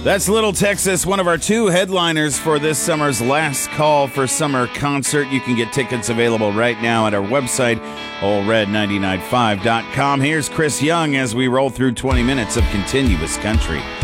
That's Little Texas, one of our two headliners for this summer's Last Call for Summer concert. You can get tickets available right now at our website, allred995.com. Here's Chris Young as we roll through 20 minutes of continuous country.